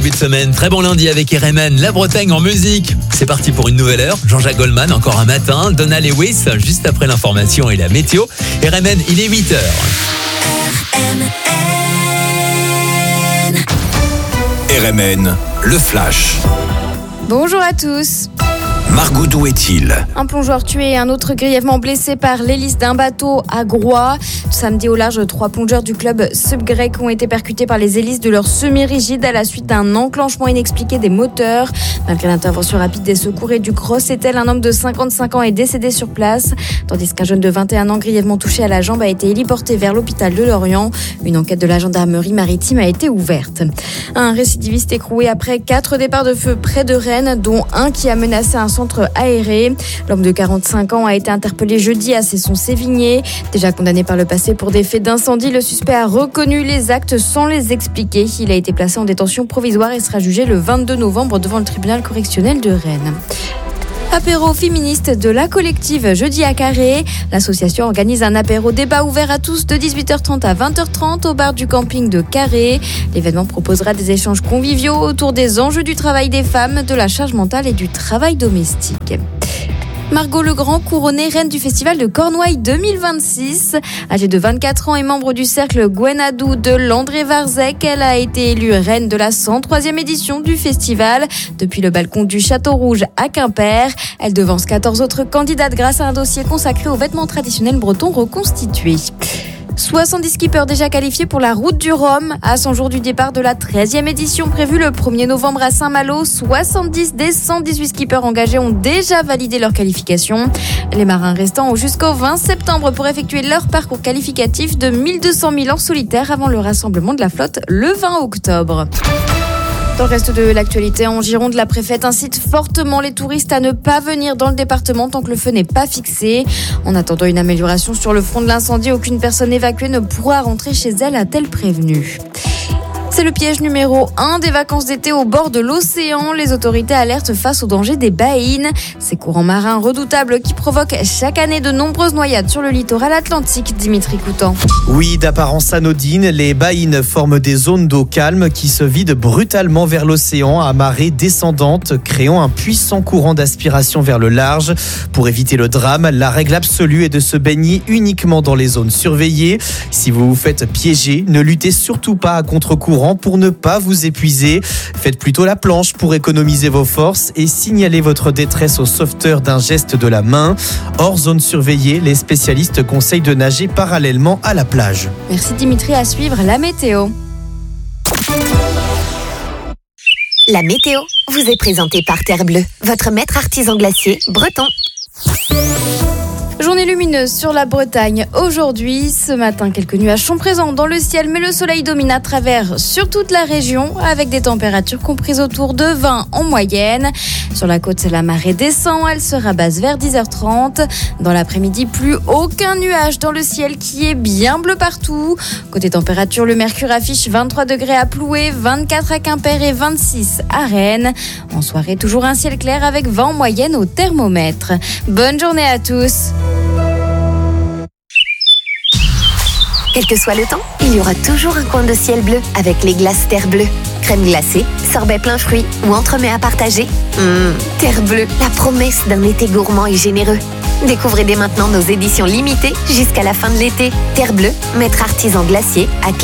début de semaine. Très bon lundi avec RMN, la Bretagne en musique. C'est parti pour une nouvelle heure. Jean-Jacques Goldman, encore un matin. Donna Lewis, juste après l'information et la météo. RMN, il est 8h. RMN, le flash. Bonjour à tous. Margot, d'où est-il ? Un plongeur tué et un autre grièvement blessé par l'hélice d'un bateau à Groix. Samedi au large, 3 plongeurs du club Subgrec ont été percutés par les hélices de leur semi-rigide à la suite d'un enclenchement inexpliqué des moteurs. Malgré l'intervention rapide des secours et du Gros-Etel, un homme de 55 ans est décédé sur place, tandis qu'un jeune de 21 ans grièvement touché à la jambe a été héliporté vers l'hôpital de Lorient. Une enquête de la gendarmerie maritime a été ouverte. Un récidiviste écroué après 4 départs de feu près de Rennes, dont un qui a menacé un centre aéré. L'homme de 45 ans a été interpellé jeudi à Cesson-Sévigné. Déjà condamné par le passé pour des faits d'incendie, le suspect a reconnu les actes sans les expliquer. Il a été placé en détention provisoire et sera jugé le 22 novembre devant le tribunal correctionnel de Rennes. Apéro féministe de la collective jeudi à Carré. L'association organise un apéro débat ouvert à tous de 18h30 à 20h30 au bar du camping de Carré. L'événement proposera des échanges conviviaux autour des enjeux du travail des femmes, de la charge mentale et du travail domestique. Margot Legrand, couronnée reine du festival de Cornouailles 2026. Âgée de 24 ans et membre du cercle Gwenadou de Landré-Varzec, elle a été élue reine de la 103e édition du festival. Depuis le balcon du Château Rouge à Quimper, elle devance 14 autres candidates grâce à un dossier consacré aux vêtements traditionnels bretons reconstitués. 70 skippers déjà qualifiés pour la route du Rhum. À 100 jours du départ de la 13e édition prévue le 1er novembre à Saint-Malo, 70 des 118 skippers engagés ont déjà validé leur qualification. Les marins restants ont jusqu'au 20 septembre pour effectuer leur parcours qualificatif de 1200 000 en solitaire avant le rassemblement de la flotte le 20 octobre. Dans le reste de l'actualité, en Gironde, la préfète incite fortement les touristes à ne pas venir dans le département tant que le feu n'est pas fixé. En attendant une amélioration sur le front de l'incendie, aucune personne évacuée ne pourra rentrer chez elle, a-t-elle prévenu. C'est le piège numéro 1 des vacances d'été au bord de l'océan. Les autorités alertent face au danger des baïnes. Ces courants marins redoutables qui provoquent chaque année de nombreuses noyades sur le littoral atlantique. Dimitri Coutan. Oui, d'apparence anodine, les baïnes forment des zones d'eau calme qui se vident brutalement vers l'océan à marée descendante, créant un puissant courant d'aspiration vers le large. Pour éviter le drame, la règle absolue est de se baigner uniquement dans les zones surveillées. Si vous vous faites piéger, ne luttez surtout pas à contre-courant pour ne pas vous épuiser. Faites plutôt la planche pour économiser vos forces et signalez votre détresse au sauveteur d'un geste de la main. Hors zone surveillée, les spécialistes conseillent de nager parallèlement à la plage. Merci Dimitri, à suivre la météo. La météo vous est présentée par Terre Bleue, votre maître artisan glacier breton. Journée lumineuse sur la Bretagne aujourd'hui. Ce matin, quelques nuages sont présents dans le ciel, mais le soleil domine à travers sur toute la région avec des températures comprises autour de 20 en moyenne. Sur la côte, la marée descend, elle sera basse vers 10h30. Dans l'après-midi, plus aucun nuage dans le ciel qui est bien bleu partout. Côté température, le mercure affiche 23 degrés à Ploué, 24 à Quimper et 26 à Rennes. En soirée, toujours un ciel clair avec 20 en moyenne au thermomètre. Bonne journée à tous. Quel que soit le temps, il y aura toujours un coin de ciel bleu avec les glaces Terre Bleue. Crème glacée, sorbet plein fruits ou entremets à partager. Terre Bleue, la promesse d'un été gourmand et généreux. Découvrez dès maintenant nos éditions limitées jusqu'à la fin de l'été. Terre Bleue, maître artisan glacier à Clermont.